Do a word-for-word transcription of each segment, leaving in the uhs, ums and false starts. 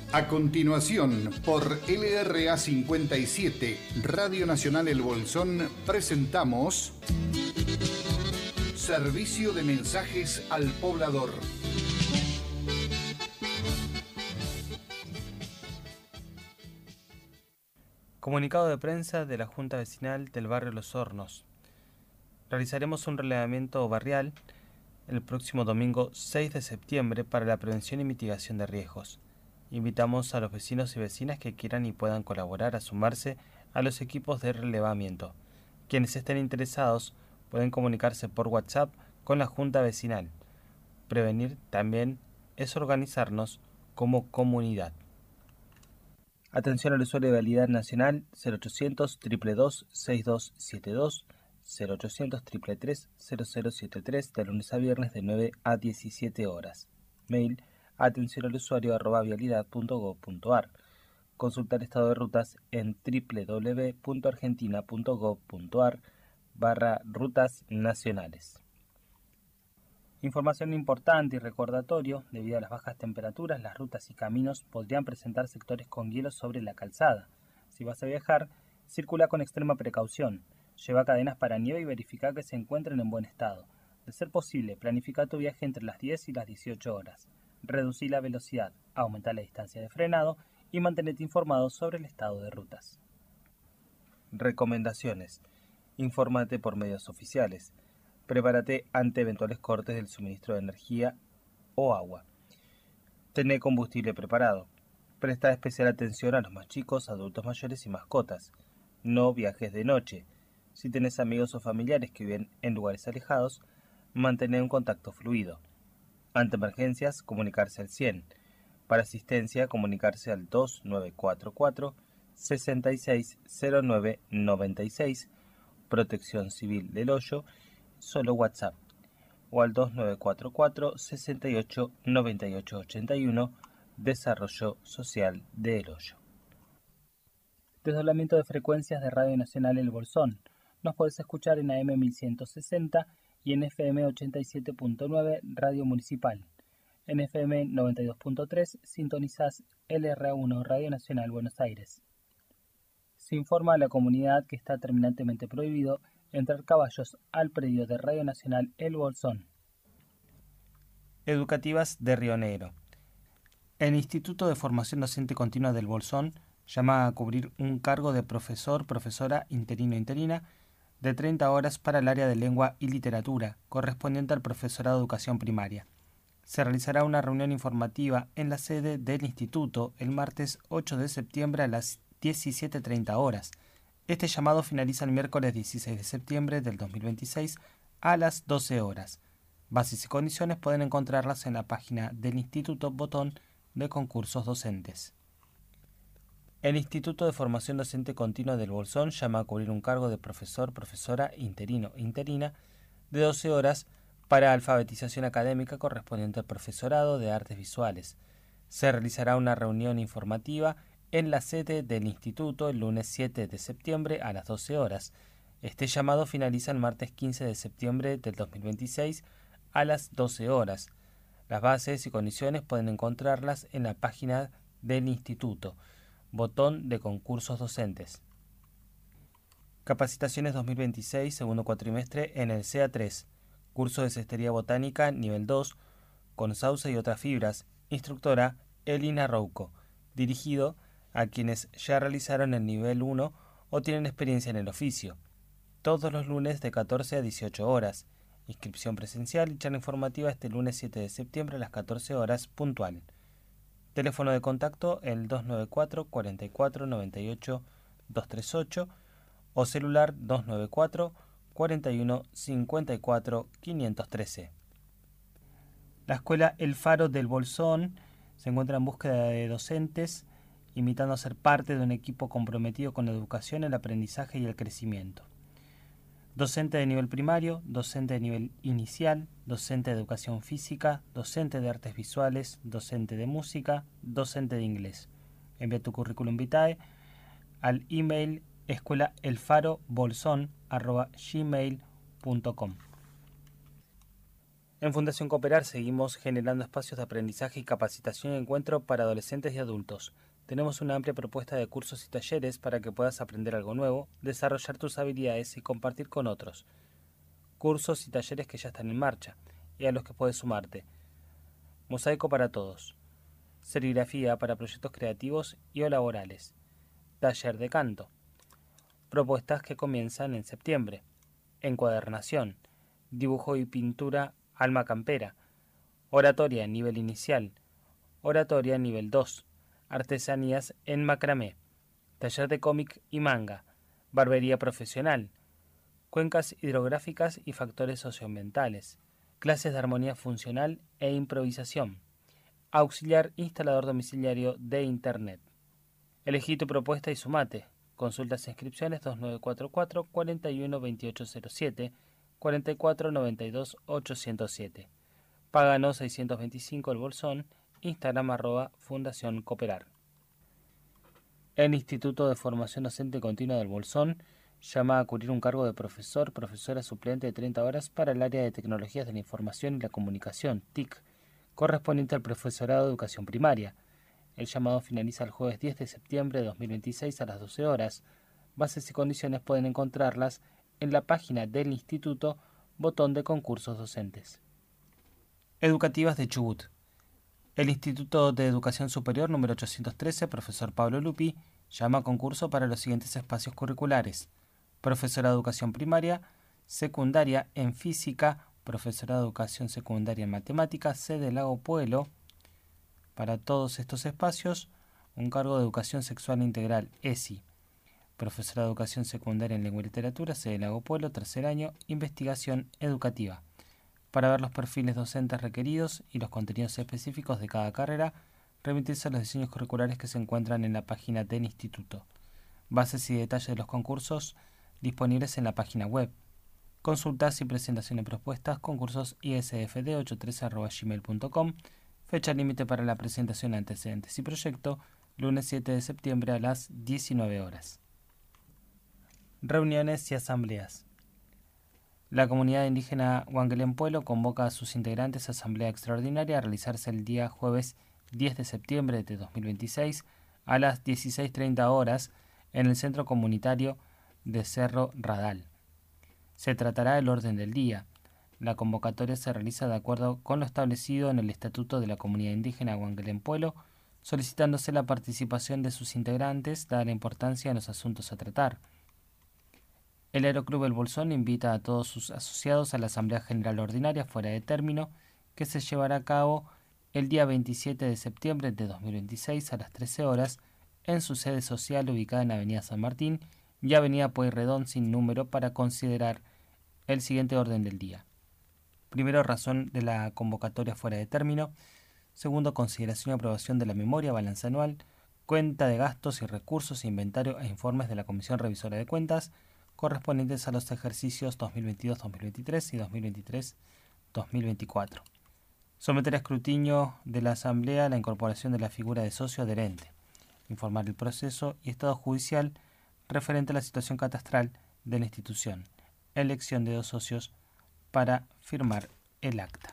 A continuación, por L R A cincuenta y siete, Radio Nacional El Bolsón, presentamos Servicio de Mensajes al Poblador. Comunicado de prensa de la Junta Vecinal del Barrio Los Hornos. Realizaremos un relevamiento barrial el próximo domingo seis de septiembre para la prevención y mitigación de riesgos. Invitamos a los vecinos y vecinas que quieran y puedan colaborar a sumarse a los equipos de relevamiento. Quienes estén interesados pueden comunicarse por WhatsApp con la Junta Vecinal. Prevenir también es organizarnos como comunidad. Atención al usuario de validad nacional cero ochocientos, dos dos dos, seis dos siete dos, cero ochocientos, tres tres tres, cero cero siete tres, de lunes a viernes de nueve a diecisiete horas. Mail atención al usuario arroba vialidad punto gob punto ar. Consultar estado de rutas en doble u doble u doble u punto argentina punto gob punto ar barra rutas nacionales. Información importante y recordatorio: debido a las bajas temperaturas, las rutas y caminos podrían presentar sectores con hielo sobre la calzada. Si vas a viajar, circula con extrema precaución. Lleva cadenas para nieve y verifica que se encuentren en buen estado. De ser posible, planifica tu viaje entre las diez y las dieciocho horas. Reducí la velocidad, aumenta la distancia de frenado y mantenete informado sobre el estado de rutas. Recomendaciones: infórmate por medios oficiales. Prepárate ante eventuales cortes del suministro de energía o agua. Tené combustible preparado. Presta especial atención a los más chicos, adultos mayores y mascotas. No viajes de noche. Si tenés amigos o familiares que viven en lugares alejados, mantén un contacto fluido. Ante emergencias, comunicarse al cien. Para asistencia, comunicarse al dos nueve cuatro cuatro, seis seis cero nueve nueve seis. Protección Civil del Hoyo, solo WhatsApp. O al dos nueve cuatro cuatro, seis ocho nueve ocho ocho uno, Desarrollo Social de El Hoyo. Desdoblamiento de frecuencias de Radio Nacional El Bolsón. Nos podés escuchar en A M mil ciento sesenta y en F M ochenta y siete punto nueve Radio Municipal. En F M noventa y dos punto tres sintonizás L R A uno Radio Nacional Buenos Aires. Se informa a la comunidad que está terminantemente prohibido entrar caballos al predio de Radio Nacional El Bolsón. Educativas de Río Negro. El Instituto de Formación Docente Continua del Bolsón llama a cubrir un cargo de profesor, profesora, interino, interina, de treinta horas para el área de lengua y literatura, correspondiente al profesorado de educación primaria. Se realizará una reunión informativa en la sede del instituto el martes ocho de septiembre a las diecisiete treinta horas. Este llamado finaliza el miércoles dieciséis de septiembre del dos mil veintiséis a las doce horas. Bases y condiciones pueden encontrarlas en la página del Instituto Botón de Concursos Docentes. El Instituto de Formación Docente Continua del Bolsón llama a cubrir un cargo de profesor, profesora, interino, interina, de doce horas para alfabetización académica correspondiente al profesorado de artes visuales. Se realizará una reunión informativa en la sede del instituto el lunes siete de septiembre a las doce horas. Este llamado finaliza el martes quince de septiembre del dos mil veintiséis a las doce horas. Las bases y condiciones pueden encontrarlas en la página del instituto. Botón de concursos docentes. Capacitaciones dos mil veintiséis, segundo cuatrimestre en el C A tres. Curso de Cestería Botánica nivel dos, con sauce y otras fibras. Instructora Elina Rouco. Dirigido a quienes ya realizaron el nivel uno o tienen experiencia en el oficio. Todos los lunes de catorce a dieciocho horas. Inscripción presencial y charla informativa este lunes siete de septiembre a las catorce horas puntual. Teléfono de contacto el dos nueve cuatro, cuatro cuatro, nueve ocho, dos tres ocho o celular dos nueve cuatro, cuatro uno, cinco cuatro, cinco uno tres. La escuela El Faro del Bolsón se encuentra en búsqueda de docentes, invitando a ser parte de un equipo comprometido con la educación, el aprendizaje y el crecimiento. Docente de nivel primario, docente de nivel inicial, docente de educación física, docente de artes visuales, docente de música, docente de inglés. Envía tu currículum vitae al email escuelaelfarobolson arroba gmail punto com. En Fundación Cooperar seguimos generando espacios de aprendizaje y capacitación y encuentro para adolescentes y adultos. Tenemos una amplia propuesta de cursos y talleres para que puedas aprender algo nuevo, desarrollar tus habilidades y compartir con otros. Cursos y talleres que ya están en marcha y a los que puedes sumarte. Mosaico para todos. Serigrafía para proyectos creativos y o laborales. Taller de canto. Propuestas que comienzan en septiembre. Encuadernación. Dibujo y pintura alma campera. Oratoria nivel inicial. Oratoria nivel dos. Artesanías en macramé. Taller de cómic y manga. Barbería profesional. Cuencas hidrográficas y factores socioambientales. Clases de armonía funcional e improvisación. Auxiliar instalador domiciliario de Internet. Elegí tu propuesta y sumate. Consultas e inscripciones dos nueve cuatro cuatro, cuatro uno dos ocho cero siete, cuatro cuatro nueve dos ocho cero siete. Páganos seiscientos veinticinco el bolsón. Instagram arroba Fundación Cooperar. El Instituto de Formación Docente Continua del Bolsón llama a cubrir un cargo de profesor, profesora suplente de treinta horas para el área de Tecnologías de la Información y la Comunicación, T I C, correspondiente al profesorado de Educación Primaria. El llamado finaliza el jueves diez de septiembre de dos mil veintiséis a las doce horas. Bases y condiciones pueden encontrarlas en la página del Instituto, botón de concursos docentes. Educativas de Chubut. El Instituto de Educación Superior número ochocientos trece, profesor Pablo Lupi, llama a concurso para los siguientes espacios curriculares: profesora de Educación Primaria, secundaria en Física, profesora de Educación Secundaria en Matemáticas, sede Lago Puelo. Para todos estos espacios, un cargo de Educación Sexual Integral, E S I. Profesora de Educación Secundaria en Lengua y Literatura, sede Lago Puelo, tercer año, investigación educativa. Para ver los perfiles docentes requeridos y los contenidos específicos de cada carrera, remitirse a los diseños curriculares que se encuentran en la página del Instituto. Bases y detalles de los concursos disponibles en la página web. Consultas y presentación de propuestas, concursos i s f d ochocientos trece arroba gmail punto com. Fecha límite para la presentación de antecedentes y proyecto, lunes siete de septiembre a las diecinueve horas. Reuniones y asambleas. La comunidad indígena Huanguelén Puelo convoca a sus integrantes a asamblea extraordinaria a realizarse el día jueves diez de septiembre de dos mil veintiséis a las dieciséis treinta horas en el centro comunitario de Cerro Radal. Se tratará el orden del día. La convocatoria se realiza de acuerdo con lo establecido en el Estatuto de la Comunidad Indígena Huanguelén Puelo, solicitándose la participación de sus integrantes, dada la importancia de los asuntos a tratar. El Aeroclub El Bolsón invita a todos sus asociados a la Asamblea General Ordinaria fuera de término, que se llevará a cabo el día veintisiete de septiembre de dos mil veintiséis a las trece horas en su sede social ubicada en Avenida San Martín y Avenida Pueyrredón sin número, para considerar el siguiente orden del día. Primero, razón de la convocatoria fuera de término. Segundo, consideración y aprobación de la memoria, balance anual, cuenta de gastos y recursos, inventario e informes de la Comisión Revisora de Cuentas correspondientes a los ejercicios dos mil veintidós dos mil veintitrés y dos mil veintitrés dos mil veinticuatro. Someter a escrutinio de la Asamblea la incorporación de la figura de socio adherente. Informar el proceso y estado judicial referente a la situación catastral de la institución. Elección de dos socios para firmar el acta.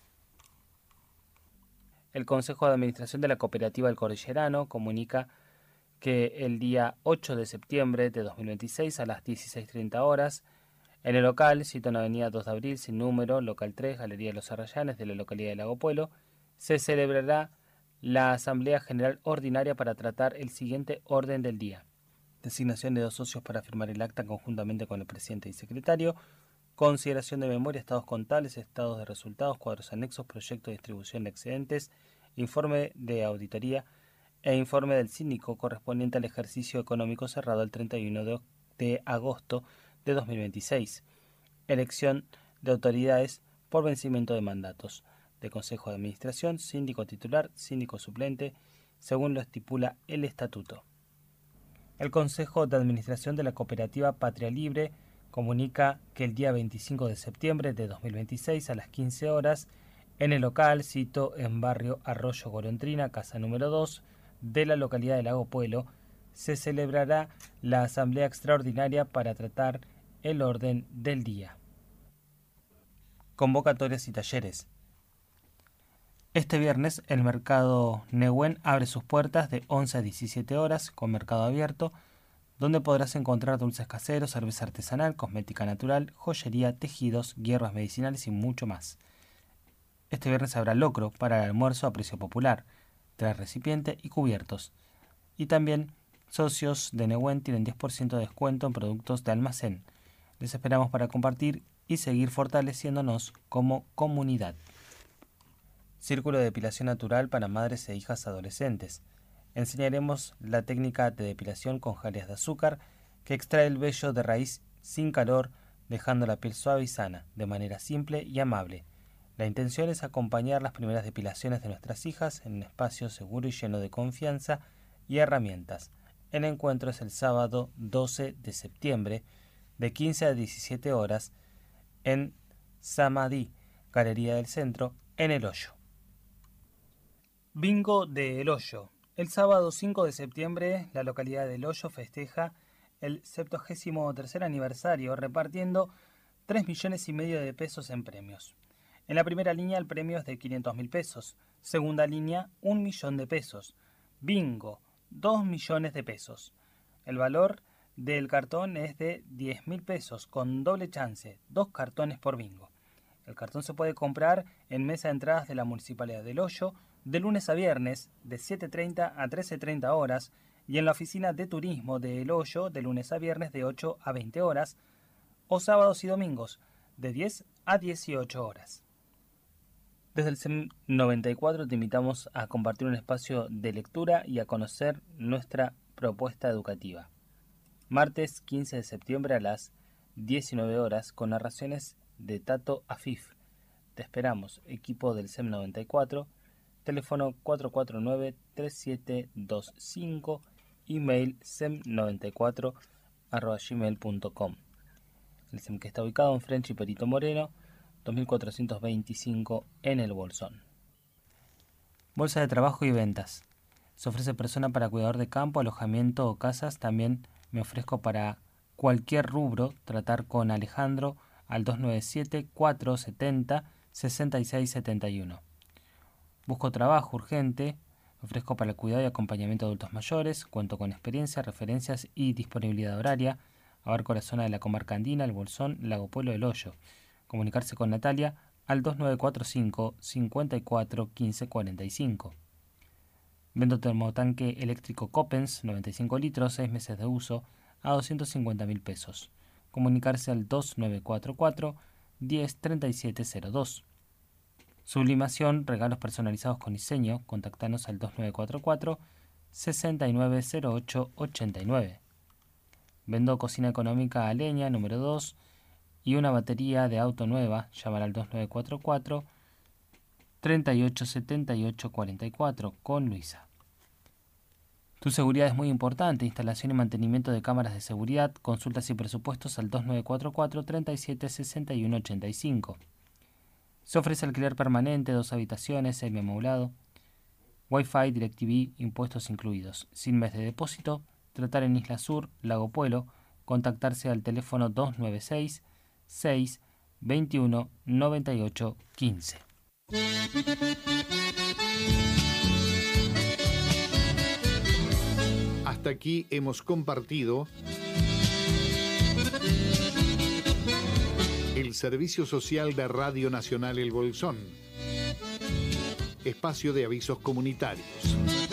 El Consejo de Administración de la Cooperativa El Cordillerano comunica que el día ocho de septiembre de dos mil veintiséis a las dieciséis treinta horas, en el local, cito en Avenida dos de abril, sin número, local tres, Galería de los Arrayanes, de la localidad de Lago Puelo, se celebrará la Asamblea General Ordinaria para tratar el siguiente orden del día: designación de dos socios para firmar el acta conjuntamente con el presidente y secretario, consideración de memoria, estados contables, estados de resultados, cuadros anexos, proyecto de distribución de excedentes, informe de auditoría e informe del síndico correspondiente al ejercicio económico cerrado el treinta y uno de agosto de dos mil veintiséis, elección de autoridades por vencimiento de mandatos, de Consejo de Administración, síndico titular, síndico suplente, según lo estipula el Estatuto. El Consejo de Administración de la Cooperativa Patria Libre comunica que el día veinticinco de septiembre de dos mil veintiséis a las quince horas, en el local, cito en barrio Arroyo Golondrina, casa número dos, de la localidad de Lago Puelo, se celebrará la Asamblea Extraordinaria para tratar el orden del día. convocatorias y talleres. Este viernes el mercado Nehuen abre sus puertas de once a diecisiete horas con mercado abierto, donde podrás encontrar dulces caseros, cerveza artesanal, cosmética natural, joyería, tejidos, hierbas medicinales y mucho más. Este viernes habrá locro para el almuerzo a precio popular, tras recipiente y cubiertos. Y también socios de Nehuen tienen diez por ciento de descuento en productos de almacén. Les esperamos para compartir y seguir fortaleciéndonos como comunidad. Círculo de depilación natural para madres e hijas adolescentes. Enseñaremos la técnica de depilación con jaleas de azúcar que extrae el vello de raíz sin calor, dejando la piel suave y sana, de manera simple y amable. La intención es acompañar las primeras depilaciones de nuestras hijas en un espacio seguro y lleno de confianza y herramientas. El encuentro es el sábado doce de septiembre, de quince a diecisiete horas, en Samadhi, Galería del Centro, en El Hoyo. Bingo de El Hoyo. El sábado cinco de septiembre, la localidad de El Hoyo festeja el septuagésimo tercer aniversario, repartiendo tres millones y medio de pesos en premios. En la primera línea el premio es de quinientos mil pesos, segunda línea un millón de pesos, bingo dos millones de pesos. El valor del cartón es de diez mil pesos con doble chance, dos cartones por bingo. El cartón se puede comprar en mesa de entradas de la Municipalidad del Hoyo de lunes a viernes de siete treinta a trece treinta horas y en la oficina de turismo de El Hoyo de lunes a viernes de ocho a veinte horas o sábados y domingos de diez a dieciocho horas. Desde el C E M noventa y cuatro te invitamos a compartir un espacio de lectura y a conocer nuestra propuesta educativa. Martes quince de septiembre a las diecinueve horas con narraciones de Tato Afif. Te esperamos, equipo del C E M noventa y cuatro, teléfono cuatro cuatro nueve, tres siete dos cinco, email sem noventa y cuatro arroba gmail punto com. El C E M que está ubicado en French y Perito Moreno, dos mil cuatrocientos veinticinco en El Bolsón. Bolsa de trabajo y ventas. Se ofrece persona para cuidador de campo, alojamiento o casas. También me ofrezco para cualquier rubro. Tratar con Alejandro al dos nueve siete, cuatro siete cero, seis seis siete uno. Busco trabajo urgente. Me ofrezco para el cuidado y acompañamiento de adultos mayores. Cuento con experiencia, referencias y disponibilidad horaria. Abarco la zona de la comarca andina, El Bolsón, Lago Pueblo, El Hoyo. Comunicarse con Natalia al dos nueve cuatro cinco, cinco cuatro, uno cinco cuatro cinco. Vendo termotanque eléctrico Coppens, noventa y cinco litros, seis meses de uso, a doscientos cincuenta mil pesos. Comunicarse al dos nueve cuatro cuatro, diez treinta y siete cero dos. Sublimación, regalos personalizados con diseño. Contactanos al dos nueve cuatro cuatro, sesenta y nueve cero ocho ochenta y nueve. Vendo cocina económica a leña, número dos, y una batería de auto nueva. Llamar al dos nueve cuatro cuatro, treinta y ocho setenta y ocho cuarenta y cuatro con Luisa. Tu seguridad es muy importante. Instalación y mantenimiento de cámaras de seguridad. Consultas y presupuestos al dos nueve cuatro cuatro, treinta y siete sesenta y uno ochenta y cinco. Se ofrece alquiler permanente, dos habitaciones, semi-amoblado, Wi-Fi, DirecTV, impuestos incluidos. Sin mes de depósito. Tratar en Isla Sur, Lago Pueblo. Contactarse al teléfono dos nueve seis, seis veintiuno noventa y ocho quince. Hasta aquí hemos compartido el servicio social de Radio Nacional El Bolsón, espacio de avisos comunitarios.